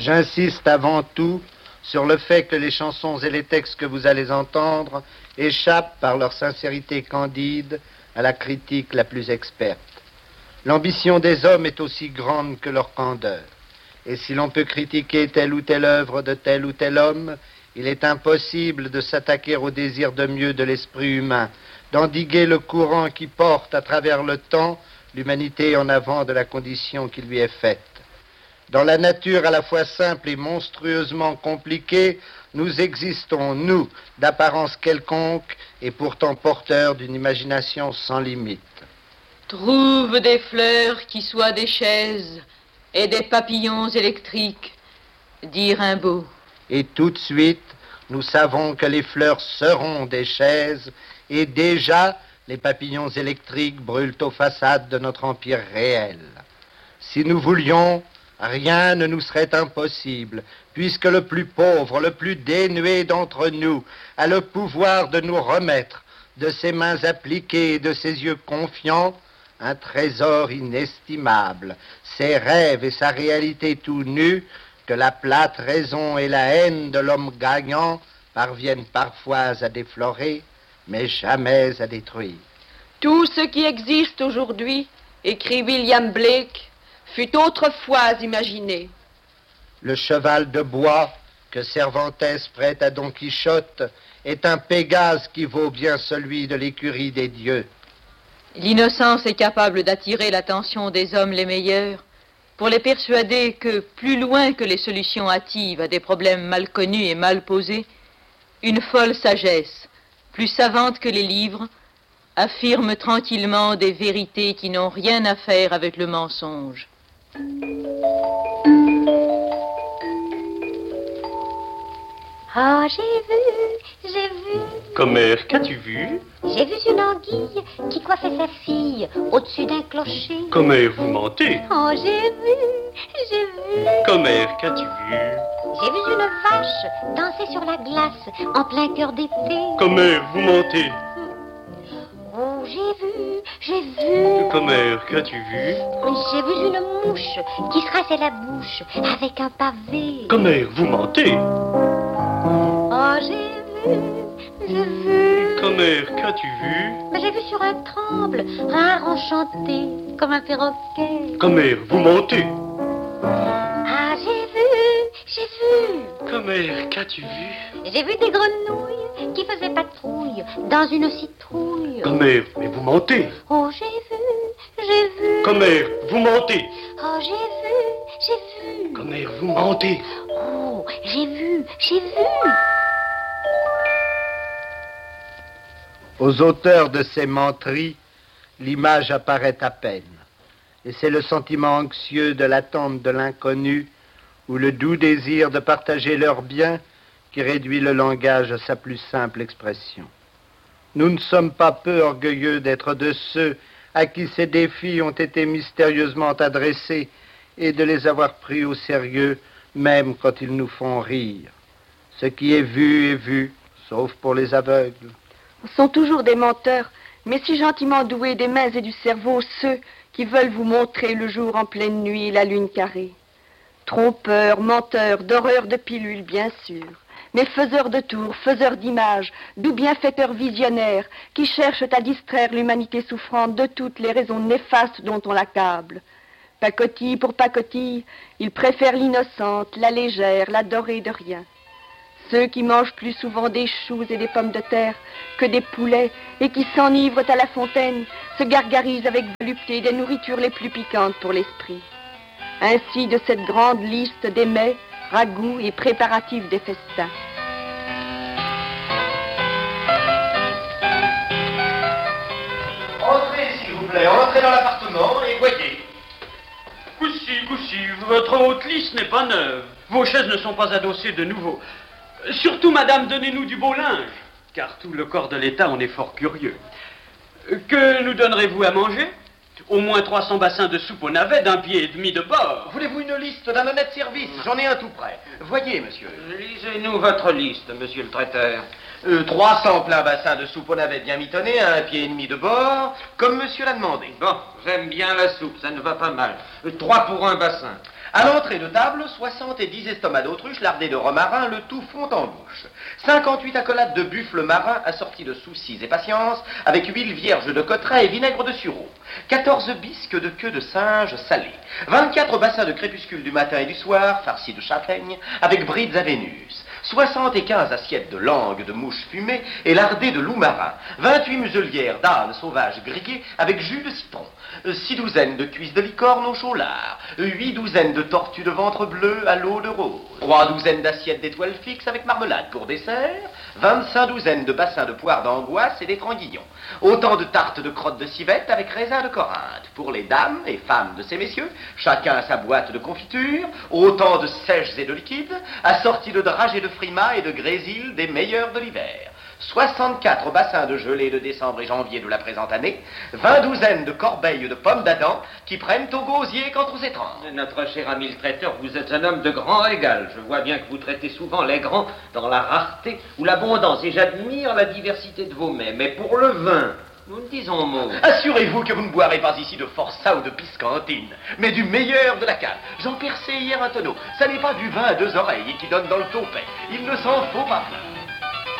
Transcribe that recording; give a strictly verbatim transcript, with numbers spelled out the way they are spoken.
J'insiste avant tout sur le fait que les chansons et les textes que vous allez entendre échappent par leur sincérité candide à la critique la plus experte. L'ambition des hommes est aussi grande que leur candeur. Et si l'on peut critiquer telle ou telle œuvre de tel ou tel homme, il est impossible de s'attaquer au désir de mieux de l'esprit humain, d'endiguer le courant qui porte à travers le temps l'humanité en avant de la condition qui lui est faite. Dans la nature à la fois simple et monstrueusement compliquée, nous existons, nous, d'apparence quelconque et pourtant porteurs d'une imagination sans limite. Trouve des fleurs qui soient des chaises et des papillons électriques, dit Rimbaud. Et tout de suite, nous savons que les fleurs seront des chaises et déjà les papillons électriques brûlent aux façades de notre empire réel. Si nous voulions, rien ne nous serait impossible, puisque le plus pauvre, le plus dénué d'entre nous a le pouvoir de nous remettre, de ses mains appliquées et de ses yeux confiants, un trésor inestimable, ses rêves et sa réalité tout nus, que la plate raison et la haine de l'homme gagnant parviennent parfois à déflorer, mais jamais à détruire. Tout ce qui existe aujourd'hui, écrit William Blake, fut autrefois imaginé. Le cheval de bois que Cervantes prête à Don Quichotte est un Pégase qui vaut bien celui de l'écurie des dieux. L'innocence est capable d'attirer l'attention des hommes les meilleurs pour les persuader que, plus loin que les solutions hâtives à des problèmes mal connus et mal posés, une folle sagesse, plus savante que les livres, affirme tranquillement des vérités qui n'ont rien à faire avec le mensonge. Ah, j'ai vu, j'ai vu. Commère, qu'as-tu vu? J'ai vu une anguille qui coiffait sa fille au-dessus d'un clocher. Commère, vous mentez. Oh, j'ai vu, j'ai vu. Commère, qu'as-tu vu? J'ai vu une vache danser sur la glace en plein cœur d'été. Commère, vous mentez. Oh, j'ai vu, j'ai vu. Commère, qu'as-tu vu? J'ai vu une mouche qui se rinçait la bouche avec un pavé. Commère, vous mentez. Oh, j'ai vu, j'ai vu. Commère, qu'as-tu vu? J'ai vu sur un tremble un enchanté comme un perroquet. Commère, vous mentez. Ah, j'ai vu, j'ai vu. Commère, qu'as-tu vu? J'ai vu des grenouilles qui faisaient patrouille dans une citrouille. Commère, mais vous mentez. Oh, j'ai vu, j'ai vu. Commère, vous mentez. Oh, j'ai vu, j'ai vu. Commère, vous mentez. Oh, j'ai vu, j'ai vu. Aux auteurs de ces menteries, l'image apparaît à peine. Et c'est le sentiment anxieux de l'attente de l'inconnu ou le doux désir de partager leurs biens qui réduit le langage à sa plus simple expression. Nous ne sommes pas peu orgueilleux d'être de ceux à qui ces défis ont été mystérieusement adressés et de les avoir pris au sérieux, même quand ils nous font rire. Ce qui est vu est vu, sauf pour les aveugles. Sont toujours des menteurs, mais si gentiment doués des mains et du cerveau, ceux qui veulent vous montrer le jour en pleine nuit et la lune carrée. Trompeurs, menteurs, d'horreurs de pilules, bien sûr, mais faiseurs de tours, faiseurs d'images, doux bienfaiteurs visionnaires, qui cherchent à distraire l'humanité souffrante de toutes les raisons néfastes dont on l'accable. Pacotille pour pacotille, ils préfèrent l'innocente, la légère, la dorée de rien. Ceux qui mangent plus souvent des choux et des pommes de terre que des poulets et qui s'enivrent à la fontaine se gargarisent avec volupté des nourritures les plus piquantes pour l'esprit. Ainsi de cette grande liste des mets, ragoûts et préparatifs des festins. Entrez, s'il vous plaît, entrez dans l'appartement et voyez. Couchy, couchy, votre haute lisse n'est pas neuve. Vos chaises ne sont pas adossées de nouveau. Surtout, madame, donnez-nous du beau linge, car tout le corps de l'État en est fort curieux. Que nous donnerez-vous à manger? Au moins trois cents bassins de soupe au navet d'un pied et demi de bord. Voulez-vous une liste d'un honnête service? J'en ai un tout prêt. Voyez, monsieur. Lisez-nous votre liste, monsieur le traiteur. Euh, trois cents pleins bassins de soupe au navet bien mitonnés à un pied et demi de bord, comme monsieur l'a demandé. Bon, j'aime bien la soupe, ça ne va pas mal. Euh, Trois pour un bassin. À l'entrée de table, soixante-dix estomacs d'autruche lardés de romarin, le tout fond en bouche. cinquante-huit accolades de buffle marin assortis de soucis et patience, avec huile vierge de cotteret et vinaigre de sureau. quatorze bisques de queue de singe salée. vingt-quatre bassins de crépuscule du matin et du soir, farcis de châtaigne, avec brides à Vénus. soixante-quinze assiettes de langue de mouche fumée et lardées de loup marin. vingt-huit muselières d'ânes sauvages grillés avec jus de citron. six douzaines de cuisses de licorne au chaud lard. huit douzaines de tortues de ventre bleu à l'eau de rose. trois douzaines d'assiettes d'étoiles fixes avec marmelade pour dessert. vingt-cinq douzaines de bassins de poires d'angoisse et d'étranguillons. Autant de tartes de crottes de civette avec raisin de Corinthe. Pour les dames et femmes de ces messieurs, chacun sa boîte de confiture. Autant de sèches et de liquides, assortis de dragées de frimas et de grésil des meilleurs de l'hiver. soixante-quatre bassins de gelée de décembre et janvier de la présente année, vingt douzaines de corbeilles de pommes d'Adam qui prennent au gosier qu'entre aux étranges. Notre cher ami le traiteur, vous êtes un homme de grand régal. Je vois bien que vous traitez souvent les grands dans la rareté ou l'abondance, et j'admire la diversité de vos mets. Mais pour le vin, nous ne disons mot. Assurez-vous que vous ne boirez pas ici de forçat ou de piscantine, mais du meilleur de la cave. J'en perçais hier un tonneau. Ça n'est pas du vin à deux oreilles et qui donne dans le topet. Il ne s'en faut pas plein.